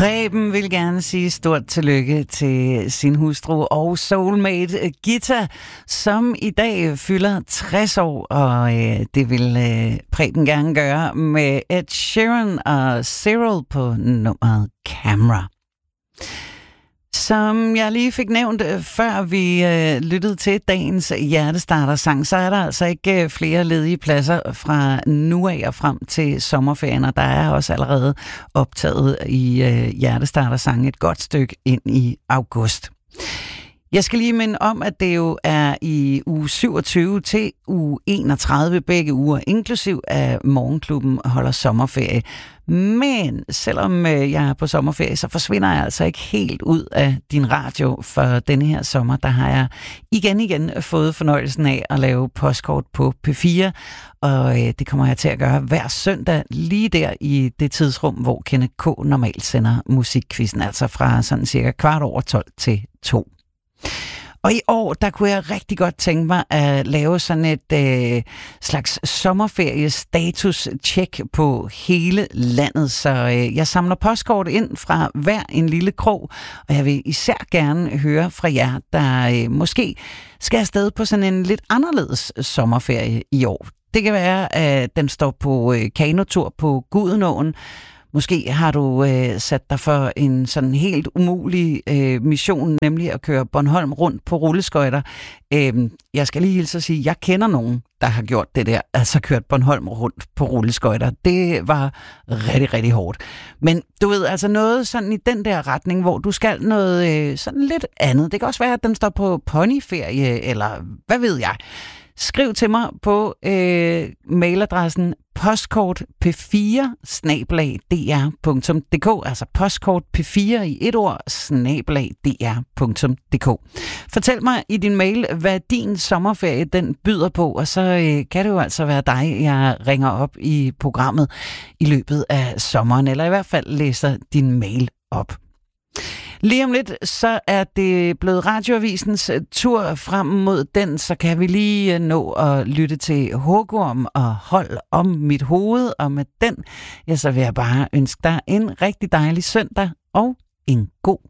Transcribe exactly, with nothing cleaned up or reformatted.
Preben vil gerne sige stort tillykke til sin hustru og soulmate Gita, som i dag fylder tres år, og øh, det vil øh, Preben gerne gøre med Ed Sheeran og Cyril på nummeret Camera. Som jeg lige fik nævnt, før vi øh, lyttede til dagens hjertestarter-sang, så er der altså ikke flere ledige pladser fra nu af og frem til sommerferien, og der er også allerede optaget i øh, hjertestarter-sang et godt stykke ind i august. Jeg skal lige minde om, at det jo er i uge syvogtyve til uge enogtredive, begge uger, inklusiv af Morgenklubben holder sommerferie. Men selvom jeg er på sommerferie, så forsvinder jeg altså ikke helt ud af din radio for denne her sommer. Der har jeg igen igen fået fornøjelsen af at lave postkort på P fire, og det kommer jeg til at gøre hver søndag, lige der i det tidsrum, hvor Kenneth K. normalt sender musikquizzen, altså fra sådan cirka kvart over tolv til to. Og i år, der kunne jeg rigtig godt tænke mig at lave sådan et øh, slags sommerferie-status-check på hele landet. Så øh, jeg samler postkort ind fra hver en lille krog, og jeg vil især gerne høre fra jer, der øh, måske skal afsted på sådan en lidt anderledes sommerferie i år. Det kan være, at den står på øh, kanotur på Gudenåen. Måske har du øh, sat dig for en sådan helt umulig øh, mission, nemlig at køre Bornholm rundt på rulleskøjter. Øh, jeg skal lige hilse at sige, at jeg kender nogen, der har gjort det der, altså kørt Bornholm rundt på rulleskøjter. Det var rigtig, rigtig hårdt. Men du ved, altså noget sådan i den der retning, hvor du skal noget øh, sådan lidt andet. Det kan også være, at den står på ponyferie, eller hvad ved jeg. Skriv til mig på øh, mailadressen postkort p fire snabel-a d r punktum d k, altså postkort p fire i et ord snabel-a d r punktum d k. Fortæl mig i din mail, hvad din sommerferie den byder på, og så øh, kan det jo altså være dig, jeg ringer op i programmet i løbet af sommeren, eller i hvert fald læser din mail op. Lige om lidt, så er det blevet Radioavisens tur frem mod den, så kan vi lige nå at lytte til Hugorm og Hold om mit hoved, og med den, ja, så vil jeg bare ønske dig en rigtig dejlig søndag og en god